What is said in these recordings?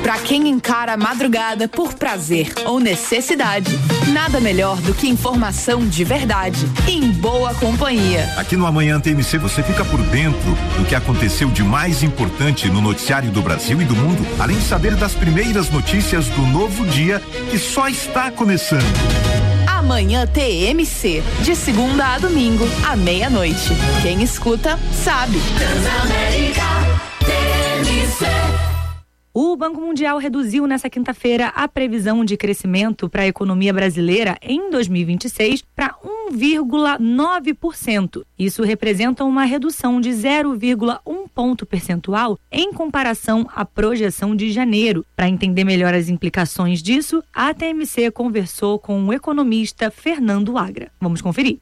Para quem encara a madrugada por prazer ou necessidade, nada melhor do que informação de verdade e em boa companhia. Aqui no Amanhã TMC você fica por dentro do que aconteceu de mais importante no noticiário do Brasil e do mundo, além de saber das primeiras notícias do novo dia que só está começando. Amanhã TMC, de segunda a domingo, à meia-noite. Quem escuta, sabe. Transamérica TMC. O Banco Mundial reduziu nesta quinta-feira a previsão de crescimento para a economia brasileira em 2026 para 1,9%. Isso representa uma redução de 0,1 ponto percentual em comparação à projeção de janeiro. Para entender melhor as implicações disso, a TMC conversou com o economista Fernando Agra. Vamos conferir.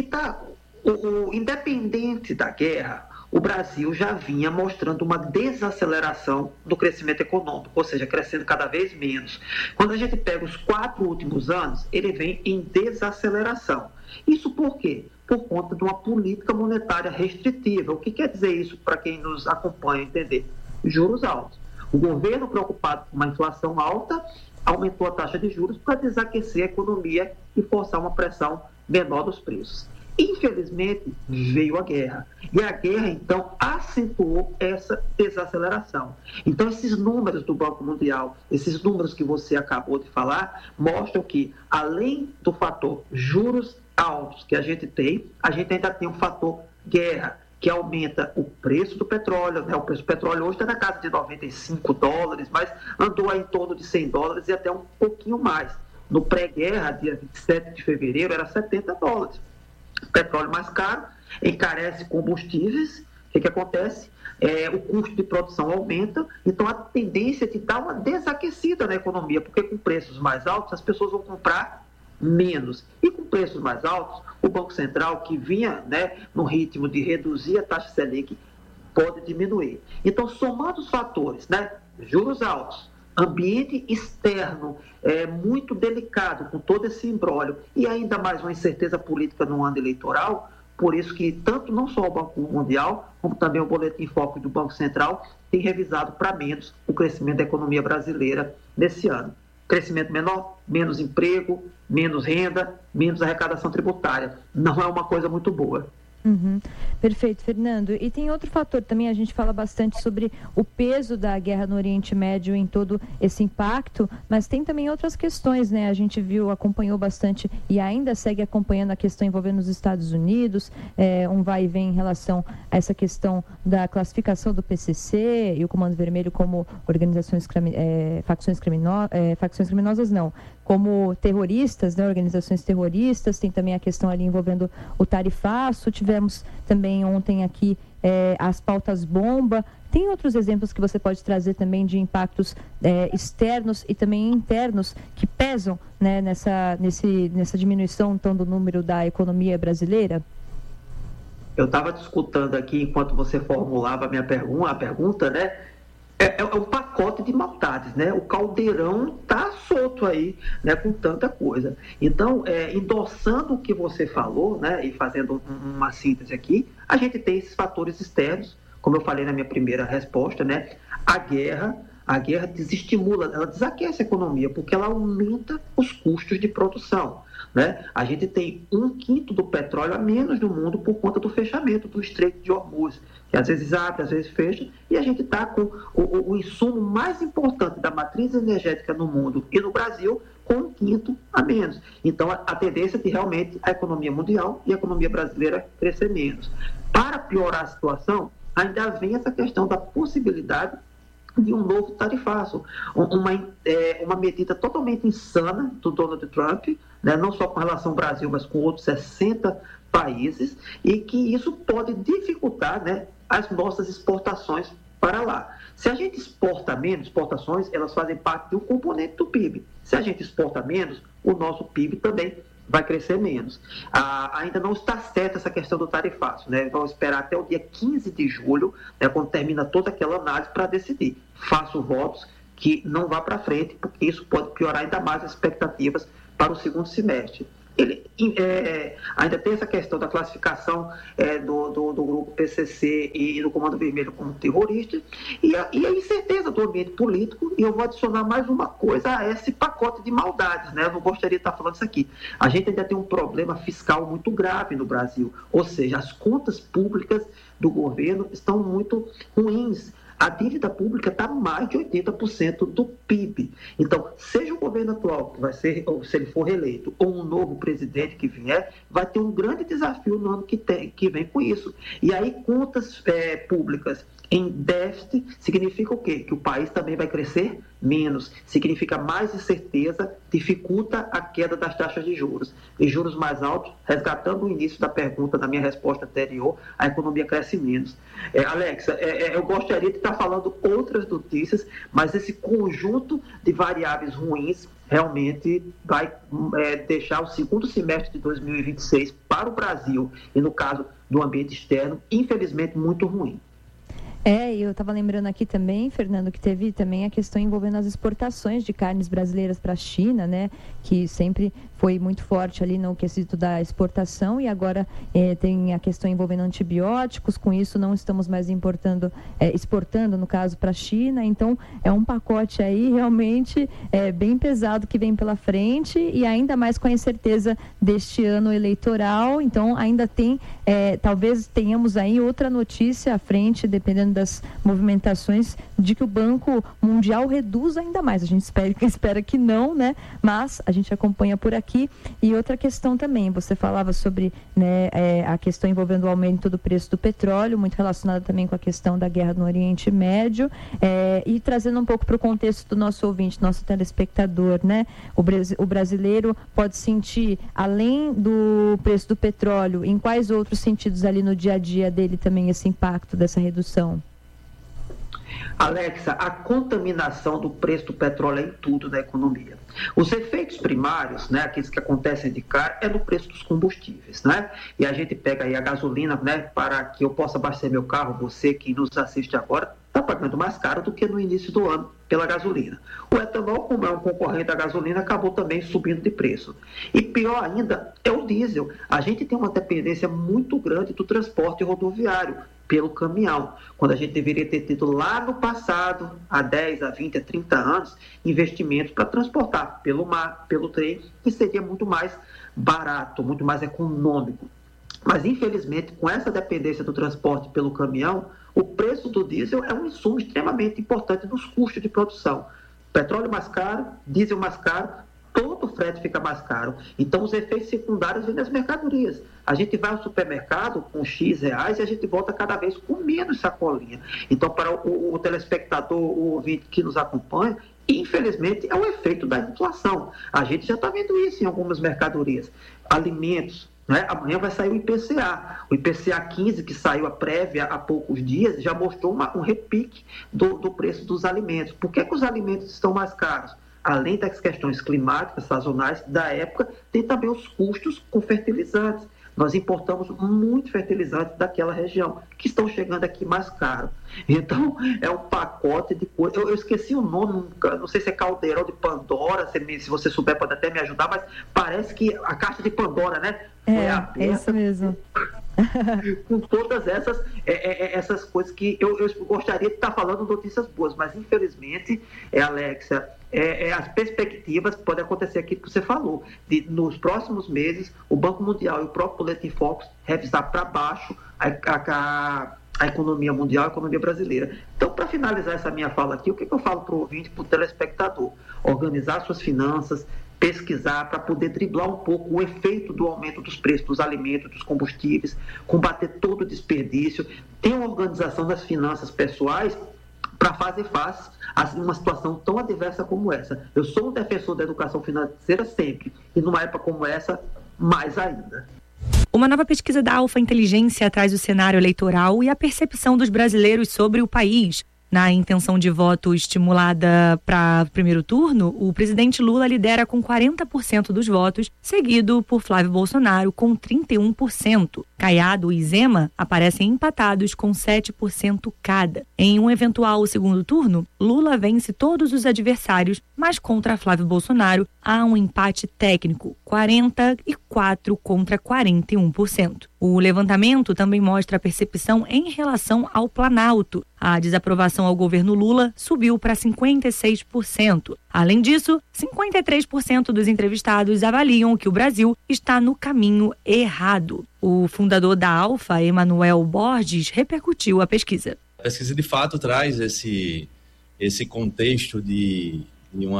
Independente da guerra, o Brasil já vinha mostrando uma desaceleração do crescimento econômico, ou seja, crescendo cada vez menos. Quando a gente pega os 4 últimos anos, ele vem em desaceleração. Isso por quê? Por conta de uma política monetária restritiva. O que quer dizer isso para quem nos acompanha entender? Juros altos. O governo, preocupado com uma inflação alta, aumentou a taxa de juros para desaquecer a economia e forçar uma pressão menor dos preços. Infelizmente, veio a guerra. E a guerra, então, acentuou essa desaceleração. Então, esses números do Banco Mundial, esses números que você acabou de falar, mostram que, além do fator juros altos que a gente ainda tem um fator guerra, que aumenta o preço do petróleo, né? O preço do petróleo hoje está na casa de $95, mas andou aí em torno de $100 e até um pouquinho mais. No pré-guerra, dia 27 de fevereiro, era $70. Petróleo mais caro, encarece combustíveis. O que acontece? O custo de produção aumenta, então a tendência é de dar uma desaquecida na economia, porque com preços mais altos as pessoas vão comprar menos. E com preços mais altos, o Banco Central, que vinha, no ritmo de reduzir a taxa Selic, pode diminuir. Então, somando os fatores, juros altos, ambiente externo muito delicado, com todo esse imbróglio, e ainda mais uma incerteza política no ano eleitoral, por isso que tanto não só o Banco Mundial, como também o Boletim Focus do Banco Central, tem revisado para menos o crescimento da economia brasileira nesse ano. Crescimento menor, menos emprego, menos renda, menos arrecadação tributária. Não é uma coisa muito boa. Uhum. Perfeito, Fernando. E tem outro fator também, a gente fala bastante sobre o peso da guerra no Oriente Médio em todo esse impacto, mas tem também outras questões, A gente acompanhou bastante e ainda segue acompanhando a questão envolvendo os Estados Unidos, um vai e vem em relação a essa questão da classificação do PCC e o Comando Vermelho como facções criminosas não, como terroristas, organizações terroristas. Tem também a questão ali envolvendo o tarifaço. Tivemos também ontem aqui as pautas bomba. Tem outros exemplos que você pode trazer também de impactos externos e também internos que pesam, nessa diminuição então do número da economia brasileira? Eu estava te escutando aqui enquanto você formulava a pergunta, É um pacote de maldades, O caldeirão está solto aí, com tanta coisa. Então, endossando o que você falou, e fazendo uma síntese aqui, a gente tem esses fatores externos, como eu falei na minha primeira resposta, A guerra desestimula, ela desaquece a economia, porque ela aumenta os custos de produção. A gente tem 1/5 do petróleo a menos no mundo por conta do fechamento do Estreito de Hormuz, que às vezes abre, às vezes fecha, e a gente está com o insumo mais importante da matriz energética no mundo e no Brasil com 1/5 a menos. Então, a tendência é de realmente a economia mundial e a economia brasileira crescer menos. Para piorar a situação, ainda vem essa questão da possibilidade de um novo tarifaço, uma medida totalmente insana do Donald Trump, não só com relação ao Brasil, mas com outros 60 países, e que isso pode dificultar as nossas exportações para lá. Se a gente exporta menos, exportações elas fazem parte de um componente do PIB. Se a gente exporta menos, o nosso PIB também vai crescer menos. Ainda não está certa essa questão do tarifaço, Vamos esperar até o dia 15 de julho, quando termina toda aquela análise, para decidir. Faço votos que não vá para frente, porque isso pode piorar ainda mais as expectativas para o segundo semestre. Ainda tem essa questão da classificação do grupo PCC e do Comando Vermelho como terrorista, e a incerteza do ambiente político, e eu vou adicionar mais uma coisa a esse pacote de maldades, né? Eu não gostaria de estar falando isso aqui. A gente ainda tem um problema fiscal muito grave no Brasil, ou seja, as contas públicas do governo estão muito ruins. A dívida pública está mais de 80% do PIB. Então, seja o governo atual, que vai ser, ou se ele for reeleito, ou um novo presidente que vier, vai ter um grande desafio no ano que vem com isso. E aí, contas públicas em déficit significa o quê? Que o país também vai crescer menos, significa mais incerteza, dificulta a queda das taxas de juros. E juros mais altos, resgatando o início da pergunta, da minha resposta anterior, a economia cresce menos. Alexa, eu gostaria de estar falando outras notícias, mas esse conjunto de variáveis ruins realmente vai deixar o segundo semestre de 2026 para o Brasil, e no caso do ambiente externo, infelizmente muito ruim. Eu estava lembrando aqui também, Fernando, que teve também a questão envolvendo as exportações de carnes brasileiras para a China, né? Que sempre foi muito forte ali no quesito da exportação, e agora tem a questão envolvendo antibióticos. Com isso não estamos mais exportando, no caso, para a China. Então é um pacote aí realmente bem pesado que vem pela frente, e ainda mais com a incerteza deste ano eleitoral. Então ainda tem, talvez tenhamos aí outra notícia à frente, dependendo das movimentações, de que o Banco Mundial reduz ainda mais. A gente espera que não, né? Mas a gente acompanha por aqui. E outra questão também, você falava sobre, né, a questão envolvendo o aumento do preço do petróleo, muito relacionada também com a questão da guerra no Oriente Médio, e trazendo um pouco para o contexto do nosso ouvinte, nosso telespectador, né? O brasileiro pode sentir, além do preço do petróleo, em quais outros sentidos ali no dia a dia dele também esse impacto dessa redução? Alexa, a contaminação do preço do petróleo é em tudo da economia. Os efeitos primários, né, aqueles que acontecem de cara, é no preço dos combustíveis, né? E a gente pega aí a gasolina, né, para que eu possa abastecer meu carro, você que nos assiste agora, está pagando mais caro do que no início do ano pela gasolina. O etanol, como é um concorrente da gasolina, acabou também subindo de preço. E pior ainda é o diesel. A gente tem uma dependência muito grande do transporte rodoviário pelo caminhão, quando a gente deveria ter tido lá no passado, há 10, a 20, a 30 anos, investimentos para transportar pelo mar, pelo trem, que seria muito mais barato, muito mais econômico. Mas, infelizmente, com essa dependência do transporte pelo caminhão, o preço do diesel é um insumo extremamente importante nos custos de produção. Petróleo mais caro, diesel mais caro, todo o frete fica mais caro. Então, os efeitos secundários vêm das mercadorias. A gente vai ao supermercado com X reais e a gente volta cada vez com menos sacolinha. Então, para o telespectador, o ouvinte que nos acompanha, infelizmente, é um efeito da inflação. A gente já está vendo isso em algumas mercadorias. Alimentos, né? Amanhã vai sair o IPCA. O IPCA 15, que saiu a prévia há poucos dias, já mostrou um repique do preço dos alimentos. Por que os alimentos estão mais caros? Além das questões climáticas, sazonais da época, tem também os custos com fertilizantes. Nós importamos muito fertilizante daquela região, que estão chegando aqui mais caro. Então, é um pacote de coisas. Eu esqueci o nome, não sei se é caldeirão de Pandora, se você souber pode até me ajudar, mas parece que a caixa de Pandora, né? Foi aberta. É isso mesmo. Com todas essas coisas que eu gostaria de estar falando notícias boas, mas infelizmente, Alexa, as perspectivas podem acontecer aquilo que você falou, nos próximos meses o Banco Mundial e o próprio Boletim Focus revisar para baixo a economia mundial, a economia brasileira. Então, para finalizar essa minha fala aqui, o que eu falo para o ouvinte, para o telespectador? Organizar suas finanças, pesquisar para poder driblar um pouco o efeito do aumento dos preços dos alimentos, dos combustíveis, combater todo o desperdício, ter uma organização das finanças pessoais para fazer face a uma situação tão adversa como essa. Eu sou um defensor da educação financeira sempre, e numa época como essa, mais ainda. Uma nova pesquisa da Alfa Inteligência traz o cenário eleitoral e a percepção dos brasileiros sobre o país. Na intenção de voto estimulada para o primeiro turno, o presidente Lula lidera com 40% dos votos, seguido por Flávio Bolsonaro com 31%. Caiado e Zema aparecem empatados com 7% cada. Em um eventual segundo turno, Lula vence todos os adversários, mas contra Flávio Bolsonaro há um empate técnico, 44% contra 41%. O levantamento também mostra a percepção em relação ao Planalto. A desaprovação ao governo Lula subiu para 56%. Além disso, 53% dos entrevistados avaliam que o Brasil está no caminho errado. O fundador da Alfa, Emanuel Borges, repercutiu a pesquisa. A pesquisa, de fato, traz esse contexto de um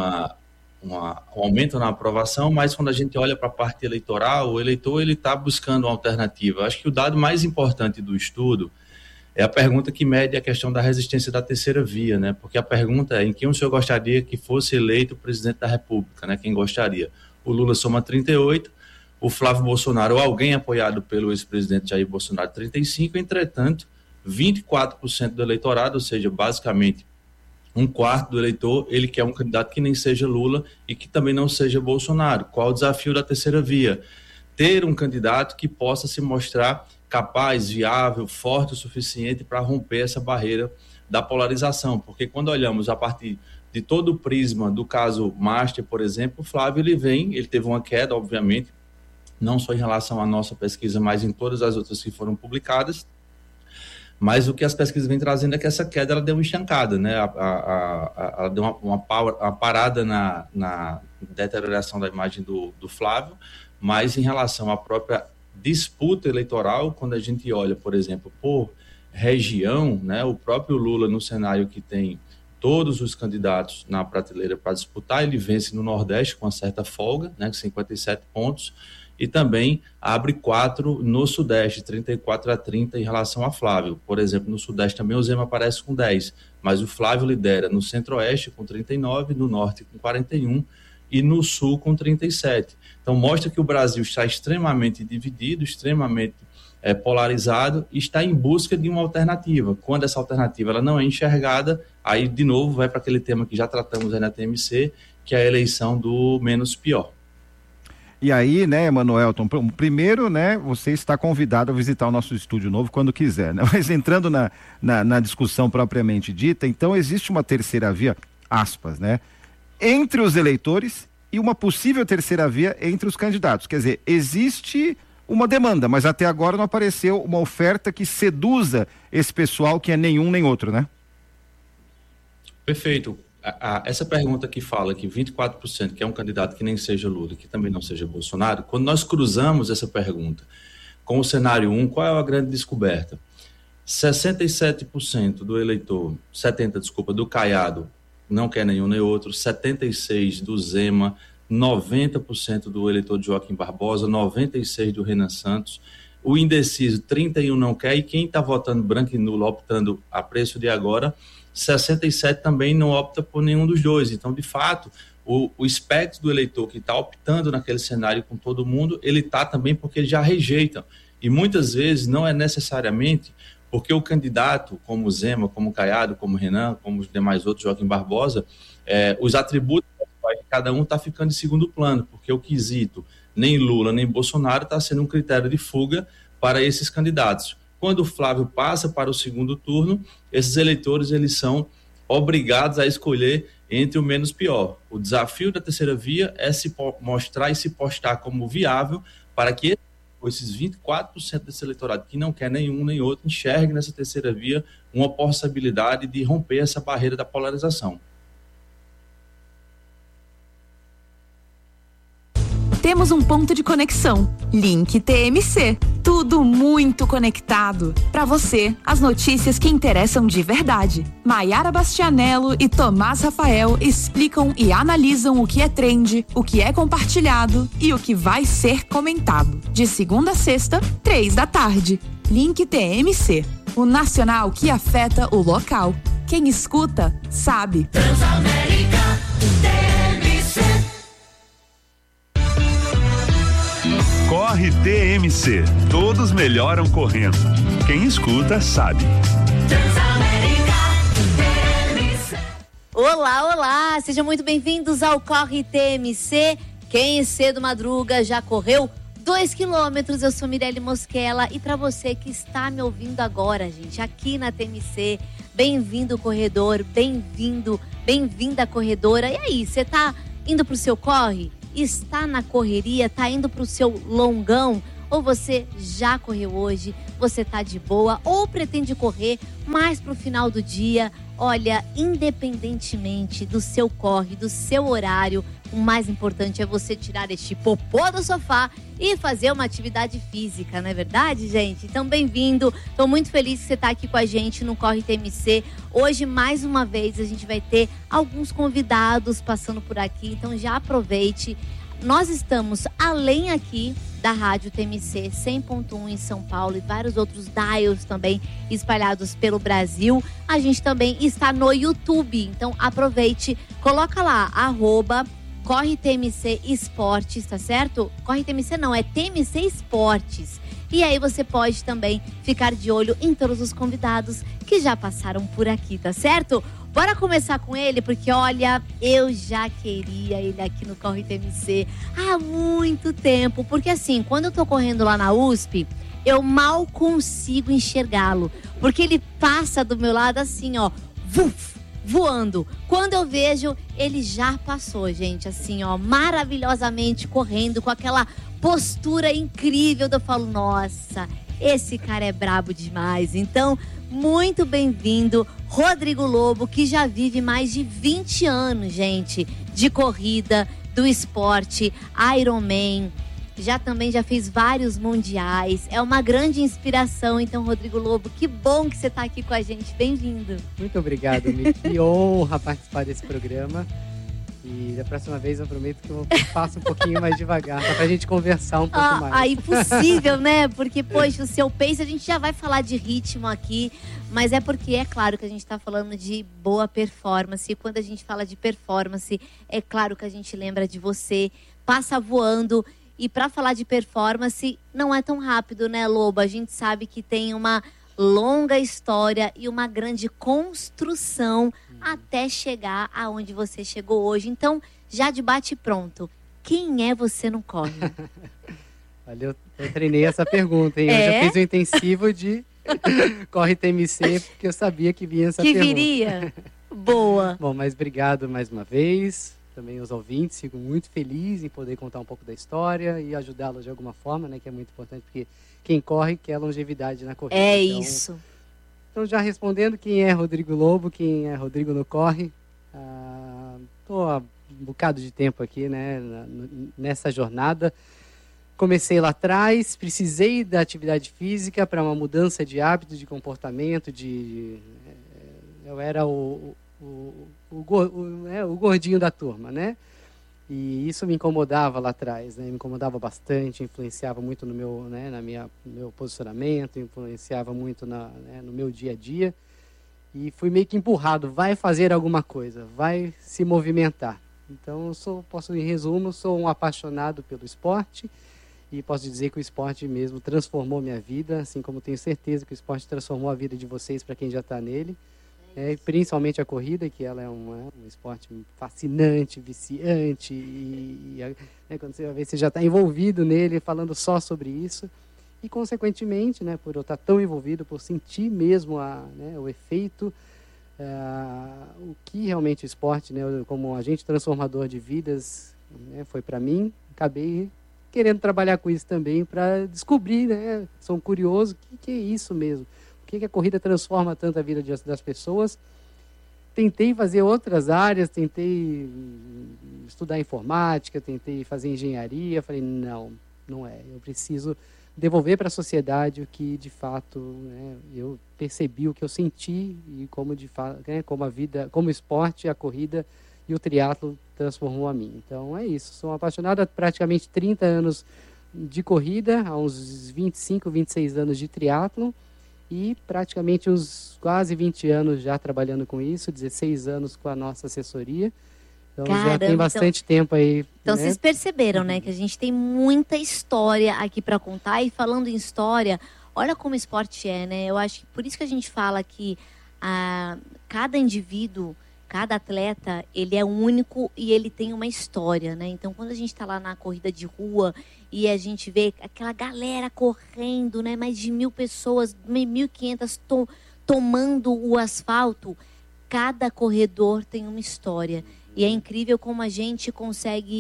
aumento na aprovação, mas quando a gente olha para a parte eleitoral, o eleitor está buscando uma alternativa. Acho que o dado mais importante do estudo é a pergunta que mede a questão da resistência da terceira via, né? Porque a pergunta é: em quem o senhor gostaria que fosse eleito presidente da República, né? Quem gostaria? O Lula soma 38, o Flávio Bolsonaro ou alguém apoiado pelo ex-presidente Jair Bolsonaro 35, entretanto, 24% do eleitorado, ou seja, basicamente um quarto do eleitor, ele quer um candidato que nem seja Lula e que também não seja Bolsonaro. Qual o desafio da terceira via? Ter um candidato que possa se mostrar capaz, viável, forte o suficiente para romper essa barreira da polarização, porque quando olhamos a partir de todo o prisma do caso Master, por exemplo, o Flávio ele teve uma queda, obviamente, não só em relação à nossa pesquisa, mas em todas as outras que foram publicadas. Mas o que as pesquisas vêm trazendo é que essa queda ela deu uma estancada, né? Ela deu uma parada na deterioração da imagem do Flávio, mas em relação à própria disputa eleitoral, quando a gente olha, por exemplo, por região, né? O próprio Lula, no cenário que tem todos os candidatos na prateleira para disputar, ele vence no Nordeste com uma certa folga, né? 57 pontos, e também abre 4 no Sudeste, 34-30 em relação a Flávio. Por exemplo, no Sudeste também o Zema aparece com 10, mas o Flávio lidera no Centro-Oeste com 39, no Norte com 41 e no Sul com 37. Então mostra que o Brasil está extremamente dividido, extremamente polarizado e está em busca de uma alternativa. Quando essa alternativa ela não é enxergada, aí de novo vai para aquele tema que já tratamos aí na TMC, que é a eleição do menos pior. E aí, né, Emanuelton, primeiro, né, você está convidado a visitar o nosso estúdio novo quando quiser, né? Mas entrando na discussão propriamente dita, então existe uma terceira via, aspas, né, entre os eleitores e uma possível terceira via entre os candidatos. Quer dizer, existe uma demanda, mas até agora não apareceu uma oferta que seduza esse pessoal que é nenhum nem outro, né? Perfeito. Essa pergunta que fala que 24% que é um candidato que nem seja Lula, que também não seja Bolsonaro, quando nós cruzamos essa pergunta com o cenário 1, qual é a grande descoberta? 67% do eleitor, 70%, do Caiado, não quer nenhum nem outro, 76% do Zema, 90% do eleitor de Joaquim Barbosa, 96% do Renan Santos, o indeciso 31% não quer, e quem está votando branco e nulo, optando a preço de agora, 67% também não opta por nenhum dos dois. Então, de fato, o espectro do eleitor que está optando naquele cenário com todo mundo, ele está também porque ele já rejeita. E muitas vezes não é necessariamente porque o candidato, como o Zema, como o Caiado, como o Renan, como os demais outros, Joaquim Barbosa, os atributos de cada um está ficando em segundo plano, porque o quesito nem Lula nem Bolsonaro está sendo um critério de fuga para esses candidatos. Quando o Flávio passa para o segundo turno, esses eleitores eles são obrigados a escolher entre o menos pior. O desafio da terceira via é se mostrar e se postar como viável para que esses 24% desse eleitorado que não quer nenhum nem outro enxergue nessa terceira via uma possibilidade de romper essa barreira da polarização. Temos um ponto de conexão. Link TMC. Tudo muito conectado. Para você, as notícias que interessam de verdade. Maiara Bastianello e Tomás Rafael explicam e analisam o que é trend, o que é compartilhado e o que vai ser comentado. De segunda a sexta, 15h. Link TMC. O nacional que afeta o local. Quem escuta, sabe. Transamérica TMC. Corre TMC. Todos melhoram correndo. Quem escuta, sabe. Transamérica TMC. Olá, olá! Sejam muito bem-vindos ao Corre TMC. Quem cedo madruga já correu 2 quilômetros. Eu sou Mirelle Mosquela e para você que está me ouvindo agora, gente, aqui na TMC, bem-vindo corredor, bem-vinda corredora. E aí, você tá indo pro seu corre? Está na correria, tá indo pro seu longão? ou você já correu hoje, você tá de boa, ou pretende correr mais pro final do dia. Olha, independentemente do seu corre, do seu horário, o mais importante é você tirar este popô do sofá e fazer uma atividade física, não é verdade, gente? Então, bem-vindo. Tô muito feliz que você tá aqui com a gente no Corre TMC. Hoje, mais uma vez, a gente vai ter alguns convidados passando por aqui, então já aproveite. Nós estamos além aqui da Rádio TMC 100.1 em São Paulo e vários outros dials também espalhados pelo Brasil. A gente também está no YouTube, então aproveite, coloca lá, @Corre TMC Esportes, tá certo? Corre TMC não, é TMC Esportes. E aí você pode também ficar de olho em todos os convidados que já passaram por aqui, tá certo? Bora começar com ele, porque olha, eu já queria ele aqui no Corre TMC há muito tempo. Porque assim, quando eu tô correndo lá na USP, eu mal consigo enxergá-lo. Porque ele passa do meu lado assim, ó, voando. Quando eu vejo, ele já passou, gente, assim, ó, maravilhosamente correndo, com aquela postura incrível. Eu falo, nossa, esse cara é brabo demais. Então, muito bem-vindo, Rodrigo Lobo, que já vive mais de 20 anos, gente, de corrida, do esporte, Ironman. Já fez vários mundiais. É uma grande inspiração. Então, Rodrigo Lobo, que bom que você está aqui com a gente. Bem-vindo. Muito obrigado, Mi. Que honra participar desse programa. E da próxima vez eu prometo que eu faço um pouquinho mais devagar, só pra gente conversar um pouco mais. Impossível, né? Porque, poxa, o seu pace, a gente já vai falar de ritmo aqui, mas é porque é claro que a gente tá falando de boa performance. E quando a gente fala de performance, é claro que a gente lembra de você, passa voando. E para falar de performance, não é tão rápido, né, Lobo? A gente sabe que tem uma longa história e uma grande construção até chegar aonde você chegou hoje. Então, já de bate pronto, quem é você no corre? Olha, eu treinei essa pergunta, hein? Eu já fiz um intensivo de Corre TMC, porque eu sabia que vinha essa pergunta. Que viria? Boa. Bom, mas obrigado mais uma vez. Também os ouvintes, fico muito feliz em poder contar um pouco da história e ajudá-los de alguma forma, né? Que é muito importante, porque quem corre quer longevidade na corrida. É então, isso. Então, já respondendo, quem é Rodrigo Lobo, quem é Rodrigo no Corre, estou há um bocado de tempo aqui, né, nessa jornada. Comecei lá atrás, precisei da atividade física para uma mudança de hábito, de comportamento, eu era o gordinho da turma, né? E isso me incomodava lá atrás, né? Me incomodava bastante, influenciava muito no meu, né, meu posicionamento, influenciava muito no meu dia a dia. E fui meio que empurrado, vai fazer alguma coisa, vai se movimentar. Então, em resumo, sou um apaixonado pelo esporte e posso dizer que o esporte mesmo transformou minha vida, assim como tenho certeza que o esporte transformou a vida de vocês para quem já está nele. Principalmente a corrida, que ela é um esporte fascinante, viciante, quando você vai ver, você já está envolvido nele, falando só sobre isso, e consequentemente, né, por eu estar tão envolvido, por sentir mesmo o efeito, o que realmente o esporte, né, como agente transformador de vidas, né, foi para mim. Acabei querendo trabalhar com isso também para descobrir, né, sou um curioso, o que é isso mesmo? Por que a corrida transforma tanto a vida das pessoas? Tentei fazer outras áreas, tentei estudar informática, tentei fazer engenharia. Falei, não é. Eu preciso devolver para a sociedade o que, de fato, né, eu percebi, o que eu senti e como, de fato, né, como a vida, como o esporte, a corrida e o triatlo transformou a mim. Então, é isso. Sou apaixonado há praticamente 30 anos de corrida, há uns 25, 26 anos de triatlo. E praticamente uns quase 20 anos já trabalhando com isso, 16 anos com a nossa assessoria. Então, já tem bastante tempo aí. Então, né? Vocês perceberam, né, que a gente tem muita história aqui para contar. E falando em história, olha como o esporte é, né? Eu acho que por isso que a gente fala que cada indivíduo, cada atleta, ele é único e ele tem uma história, né? Então, quando a gente está lá na corrida de rua e a gente vê aquela galera correndo, né? Mais de 1.000 pessoas, 1.500 tomando o asfalto, cada corredor tem uma história. E é incrível como a gente consegue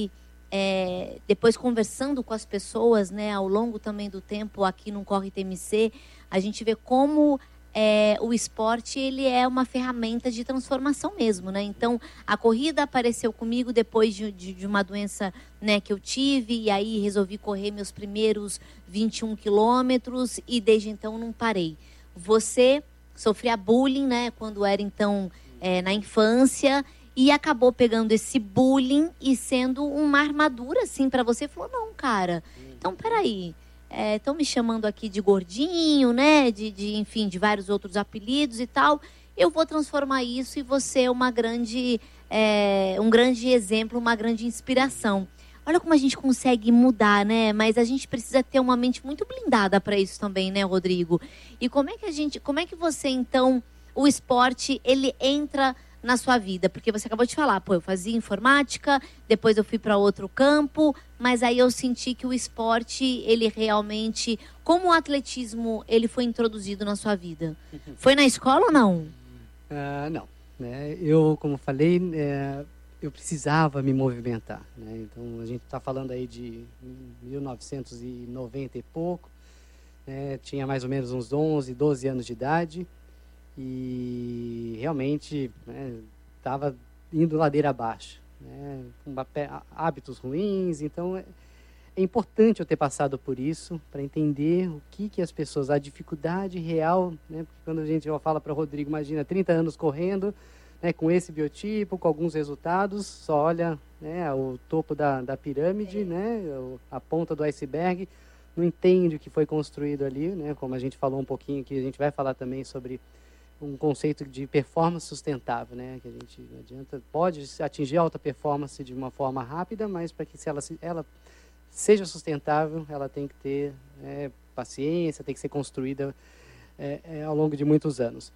depois conversando com as pessoas, né, ao longo também do tempo aqui no Corre TMC, a gente vê como o esporte ele é uma ferramenta de transformação mesmo, né? Então, a corrida apareceu comigo depois de uma doença, né, que eu tive, e aí resolvi correr meus primeiros 21 quilômetros e desde então não parei. Você sofria bullying, né, quando era então na infância, e acabou pegando esse bullying e sendo uma armadura, assim, para você. Falou, não, cara, então peraí, estão me chamando aqui de gordinho, né, enfim, de vários outros apelidos e tal, eu vou transformar isso e você é um grande exemplo, uma grande inspiração. Olha como a gente consegue mudar, né? Mas a gente precisa ter uma mente muito blindada para isso também, né, Rodrigo? E como é que você, então, o esporte, ele entra na sua vida? Porque você acabou de falar, eu fazia informática, depois eu fui para outro campo, mas aí eu senti que o esporte, ele realmente, como o atletismo, ele foi introduzido na sua vida. Foi na escola ou não? Não. Né? Eu, como falei, eu precisava me movimentar. Né? Então, a gente está falando aí de 1990 e pouco, tinha mais ou menos uns 11, 12 anos de idade, e realmente estava indo ladeira abaixo, né, com hábitos ruins. Então é importante eu ter passado por isso para entender o que as pessoas, a dificuldade real, né, porque quando a gente fala para o Rodrigo, imagina 30 anos correndo, né, com esse biotipo, com alguns resultados, só olha, né, o topo da pirâmide, né, a ponta do iceberg, não entende o que foi construído ali, né, como a gente falou um pouquinho aqui, a gente vai falar também sobre um conceito de performance sustentável, né? Que a gente não adianta, pode atingir alta performance de uma forma rápida, mas para que ela seja sustentável, ela tem que ter paciência, tem que ser construída ao longo de muitos anos.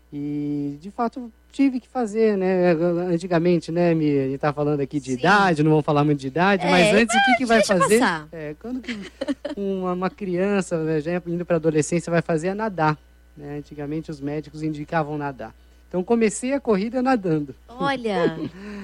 E, de fato, tive que fazer, né? Antigamente, né, a gente está falando aqui de idade, não vamos falar muito de idade, mas antes o que vai fazer? Quando que uma criança, né, já indo para a adolescência, vai fazer é nadar. Né? Antigamente os médicos indicavam nadar. Então comecei a corrida nadando. Olha!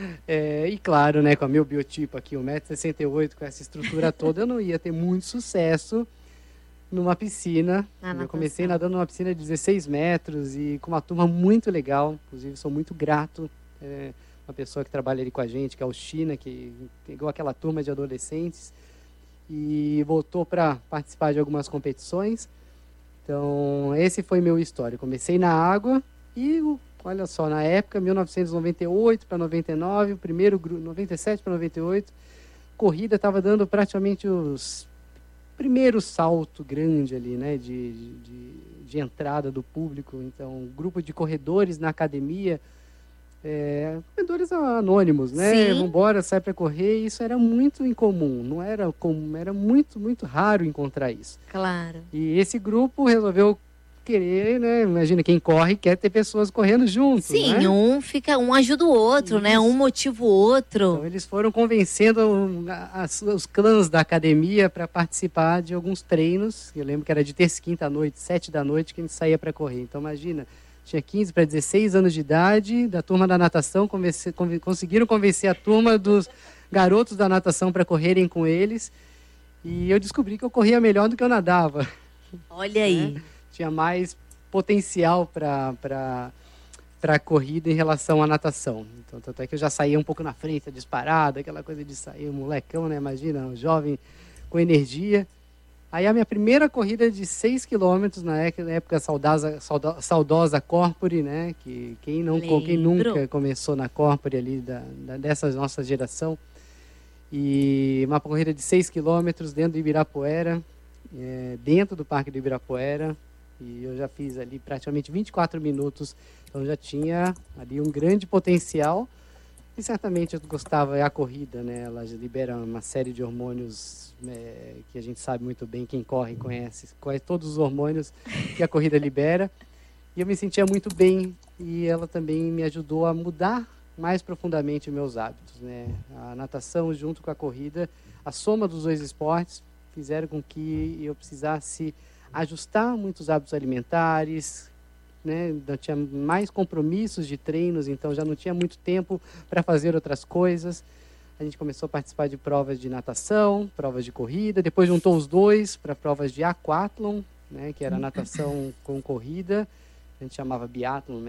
E claro, né, com o meu biotipo aqui, 1,68 m, com essa estrutura toda, eu não ia ter muito sucesso numa piscina. Eu comecei nadando numa piscina de 16 metros e com uma turma muito legal. Inclusive sou muito grato. Uma pessoa que trabalha ali com a gente, que é o China, que pegou aquela turma de adolescentes e voltou para participar de algumas competições. Então, esse foi meu histórico. Comecei na água e, olha só, na época, 1998 para 99, o primeiro grupo, 97 para 98, corrida estava dando praticamente os primeiros salto grande ali, né, de entrada do público. Então, um grupo de corredores na academia, corredores anônimos, né? Vamos embora, sai para correr. Isso era muito incomum, não era comum, era muito, muito raro encontrar isso. Claro. E esse grupo resolveu querer, né? Imagina, quem corre quer ter pessoas correndo junto. Sim, né? um ajuda o outro, Isso. né? Um motiva o outro. Então eles foram convencendo os clãs da academia para participar de alguns treinos. Eu lembro que era de terça e quinta à noite, 7 da noite, que a gente saía para correr. Então imagina, tinha 15 para 16 anos de idade, da turma da natação, conseguiram convencer a turma dos garotos da natação para correrem com eles. E eu descobri que eu corria melhor do que eu nadava. Olha aí. Né? Tinha mais potencial para a corrida em relação à natação. Então, tanto é que eu já saía um pouco na frente, disparada, aquela coisa de sair, um molecão, né? Imagina, um jovem com energia. Aí a minha primeira corrida de 6 quilômetros, na época saudosa Corpore, né? Que quem nunca começou na Corpore ali, dessa nossa geração. E uma corrida de 6 quilômetros dentro do Ibirapuera, dentro do Parque do Ibirapuera. E eu já fiz ali praticamente 24 minutos, então já tinha ali um grande potencial. E certamente eu gostava, a corrida, né? Ela libera uma série de hormônios que a gente sabe muito bem, quem corre conhece todos os hormônios que a corrida libera. E eu me sentia muito bem e ela também me ajudou a mudar mais profundamente meus hábitos, né? A natação junto com a corrida, a soma dos dois esportes fizeram com que eu precisasse ajustar muitos hábitos alimentares, né? Eu tinha mais compromissos de treinos, então já não tinha muito tempo para fazer outras coisas. A gente começou a participar de provas de natação, provas de corrida, depois juntou os dois para provas de aquatlon, né, que era natação com corrida, a gente chamava biatlon, né,